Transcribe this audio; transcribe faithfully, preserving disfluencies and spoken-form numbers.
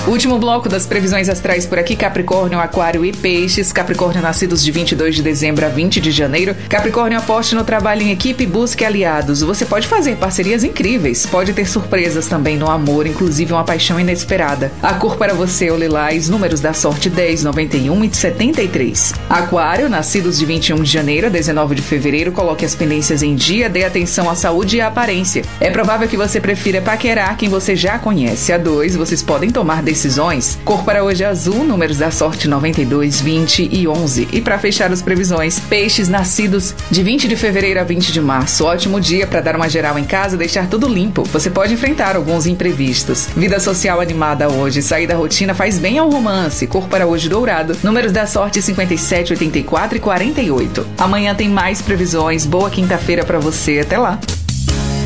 Último bloco das previsões astrais por aqui: Capricórnio, Aquário e Peixes. Capricórnio, nascidos de vinte e dois de dezembro a vinte de janeiro. Capricórnio, aposte no trabalho em equipe e busque aliados. Você pode fazer parcerias incríveis, pode ter surpresas também no amor, inclusive uma paixão inesperada. A cor para você é o lilás, números da sorte dez, noventa e um e setenta e três. Aquário, nascidos de vinte e um de janeiro a dezenove de fevereiro, coloque as pendências em dia, dê atenção à saúde e à aparência. É provável que você prefira paquerar quem você já conhece. A dois, vocês podem tomar decisões. Cor para hoje é azul, números da sorte noventa e dois, vinte e onze. E para fechar as previsões, peixes nascidos de vinte de fevereiro a vinte de março. Ótimo dia para dar uma geral em casa e deixar tudo limpo. Você pode enfrentar alguns imprevistos. Vida social animada hoje. Sair da rotina faz bem ao romance. Cor para hoje dourado, números da sorte cinquenta e sete, oitenta e quatro e quarenta e oito. Amanhã tem mais previsões. Boa quinta-feira para você. Até lá.